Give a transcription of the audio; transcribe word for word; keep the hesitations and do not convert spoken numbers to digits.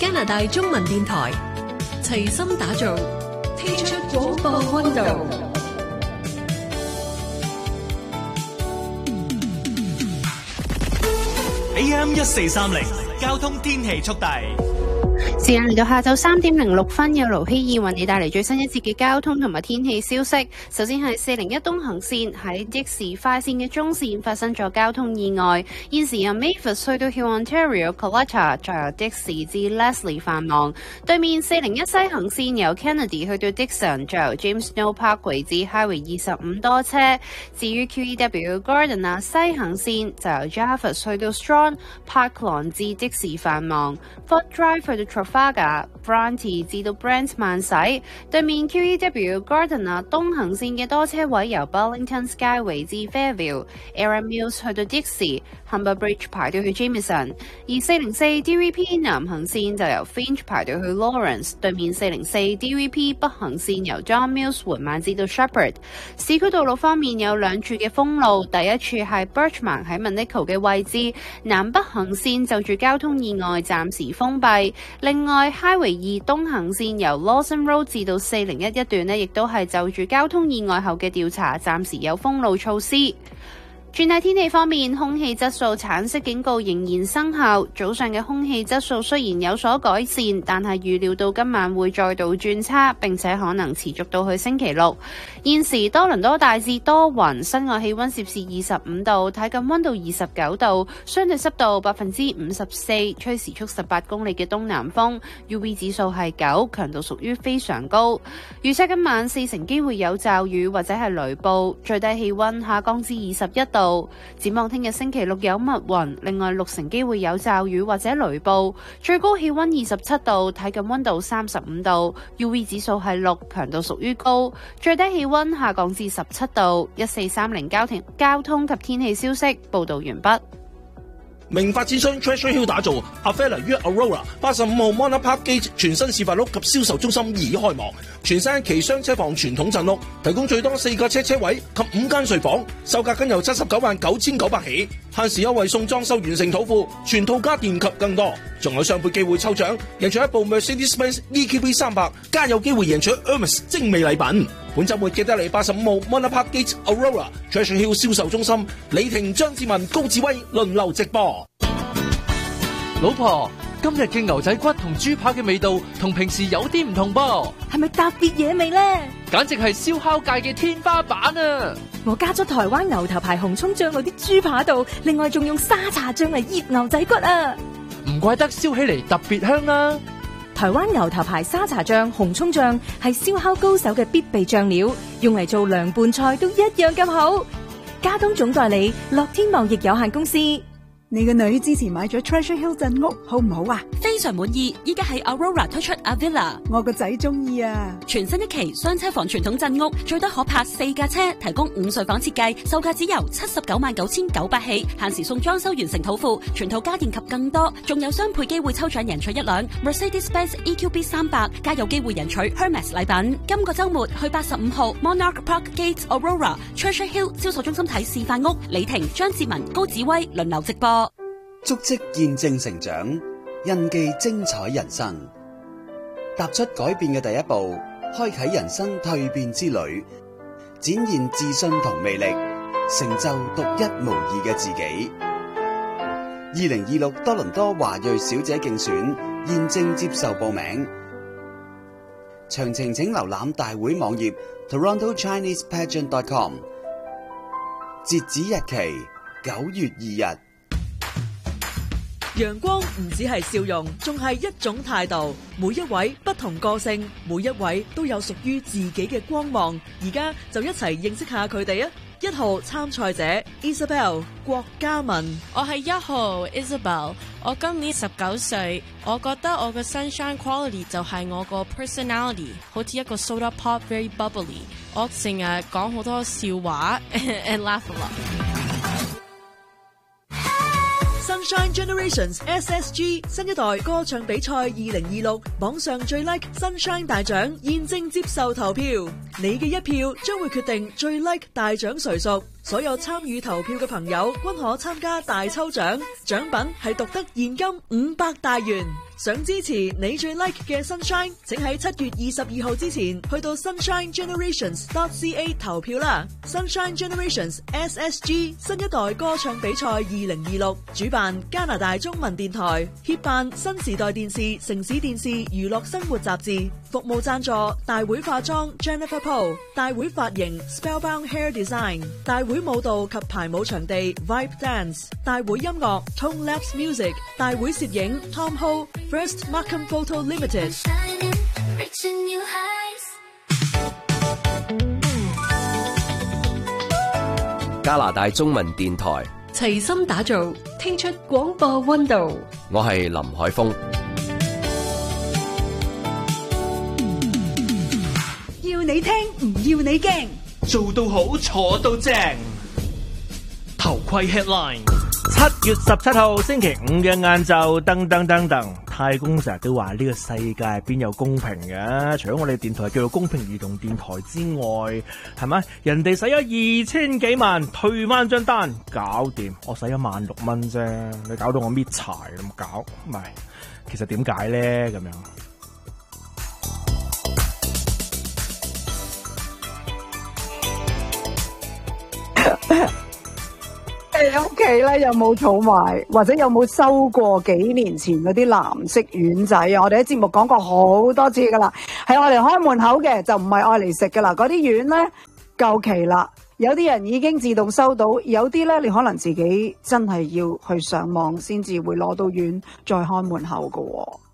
加拿大中文電台，齊心打造聽出廣播溫度。 A M 一四三零交通天氣速遞。 時間嚟到下晝三點零六分，有盧希義為你帶嚟最新一節嘅交通同埋天氣消息。首先係四零一東行線喺的士快線嘅中線發生咗交通意外，現時由 Mavis 去到 Hill Ontario Coletta， 再由的士至 Leslie 繁忙。對面四零一西行線由 Kennedy 去到 Dixon， 再由 James Snow Parkway 至 Highway 二十五多車。至於 Q E W Gardiner 西行線就由 Jarvis 去到 Strong Park Lawn 至的士繁忙。Fort Drive 去到 Trafalgar Bronte 至到 Brent 慢駛。對面 Q E W Gardiner 東行線嘅多車位由 Burlington Skyway 至 Fairview，Erin Mills 去到的士 Humber Bridge 排隊去 Jameson。而四零四 D V P 南行線就由 Finch 排隊去 Lawrence。對面四零四 D V P 北行線由 John Mills 緩慢至到 Shepherd。市區道路方面有兩處嘅封路，第一處係 Birchmount 喺 Manico 嘅位置，南北行線就住交通意外暫時封閉。另外 Highway 二東行線由 Lawson Road 至到四零一一段呢，亦都係就住交通意外後嘅調查，暫時有封路措施。轉睇天氣方面，空氣質素橙色警告仍然生效。早上嘅空氣質素雖然有所改善，但係預料到今晚會再度轉差，並且可能持續到去星期六。現時多倫多大致多雲，室外氣溫攝氏二十五度，體感溫度二十九度，相對濕度百分之五十四，吹時速十八公里嘅東南風。U V 指數係九，強度屬於非常高。預測今晚四成機會有驟雨或者係雷暴，最低氣溫下降至二十一度。展望聽日星期六有密雲，另外六成機會有驟雨或者雷暴，最高氣溫二十七度，體感溫度三十五度 ，U V 指數係六，強度屬於高，最低氣溫下降至十七度。一四三零交通交通及天氣消息報道完畢。 明發展商 Treasure Hill 打造 Avella 於 Aurora 八十五號 Monarch Park Gate 全新示範屋及銷售中心已開幕，全新一期雙車房傳統鎮屋，提供最多四架車車位及五間睡房，售價僅由七十九萬九千九百起，限時優惠送裝修完成土庫，全套家電及更多，仲有雙倍機會抽獎，贏取一部 Mercedes-Benz E Q B 三百，加有機會贏取 Hermes 精美禮品。本週末記得嚟八十五號 Monarch Park Gate Aurora Treasure Hill 銷售中心，李婷、張志文、高志威輪流直播。 老婆，今日嘅牛仔骨同豬扒嘅味道同平時有啲唔同噃， 係咪特別野味呢？ 簡直係燒烤界嘅天花板啊！ 我加咗台灣牛頭牌紅蔥醬落啲豬扒度，另外仲用沙茶醬嚟醃牛仔骨啊！ 唔怪得燒起嚟特別香啦！ 台灣牛頭牌沙茶醬、紅蔥醬係燒烤高手嘅必備醬料，用嚟做涼拌菜都一樣咁好。加東總代理樂天貿易有限公司。 你個女之前買咗 Treasure Hill 鎮屋，好唔好啊？ 非常滿意，依家喺 Aurora 推出 Avella， 我個仔中意啊！ 全新一期雙車房傳統鎮屋，最多可泊四架車，提供五睡房設計，售價只由七十九萬九千九百起，限時送裝修完成土庫，全套家電及更多，仲有雙倍機會抽獎贏取一輛 Mercedes-Benz E Q B 三百，加有機會贏取 Hermes 禮品。今個週末去八十五號 Monarch Park Gate Aurora Treasure Hill 銷售中心睇示範屋，李婷、張志文、高子威輪流直播。 足跡見證成長，印記精彩人生。踏出改變嘅第一步，開啟人生蛻變之旅，展現自信同魅力，成就獨一無二嘅自己。二零二六多倫多華裔小姐競選現正接受報名，詳情請瀏覽大會網頁 toronto chinese pageant dot com。截止日期九月二日。 陽光唔只係笑容，仲係一種態度。每一位不同個性，每一位都有屬於自己嘅光芒。而家就一齊認識下佢哋啊！一號參賽者 Isabel 郭嘉文， 我係一號 Isabel， 我今年十九歲。我覺得我嘅 sunshine quality 就係我個 personality， 好似一個 soda pop very bubbly。我成日講好多笑話 and laugh a lot。Sunshine Generations S S G 新一代歌唱比賽二零二六網上最 like Sunshine 大獎現正接受投票，你嘅一票將會決定最 like 大獎誰屬。 所有參與投票嘅朋友均可參加大抽獎，獎品係獨得現金五百大元。想支持你最 like 嘅 Sunshine， 請喺七月二十二號之前去到 sunshine generations dot c a 投票啦。Sunshine Generations S S G 新一代歌唱比賽二零二六主辦加拿大中文電台，協辦新時代電視、城市電視娛樂生活雜誌，服務贊助大會化妝 Jennifer Poe， 大會髮型 Spellbound Hair Design， 大會舞蹈及排舞場地 Vibe Dance， 大會音樂 Tone Labs Music， 大會攝影 Tom Ho。First Markham Photo Limited。 加拿大中文電台齊心打造，聽出廣播溫度。 我係林海峰。 要你聽，唔要你驚， 做到好，坐到正。頭盔 headline。 七月十七號星期五嘅晏晝，噔噔噔噔，太公成日都話呢個世界邊有公平嘅？除咗我哋電台叫做公平兒童電台之外，係咪？人哋使咗二千幾萬退翻張單，搞掂。我使咗萬六蚊啫，你搞到我搣柴咁搞，唔係？其實點解咧？咁樣？ 你屋企咧有冇儲埋，或者有冇收過幾年前嗰啲藍色丸仔啊？我哋喺節目講過好多次噶啦，係我哋開門口嘅，就唔係愛嚟食噶啦。嗰啲丸咧夠期啦，有啲人已經自動收到，有啲咧你可能自己真係要去上網先至會攞到丸再開門口噶喎。